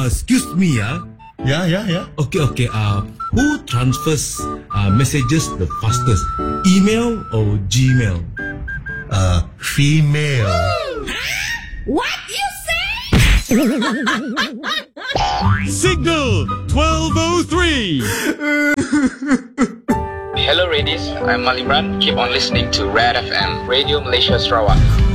excuse me, Yeah. Okay. Who transfers messages the fastest? Email or Gmail? Female. What you say? Signal 1203. Hello, ladies. I'm Malimran. Keep on listening to Rad FM, Radio Malaysia Sarawak.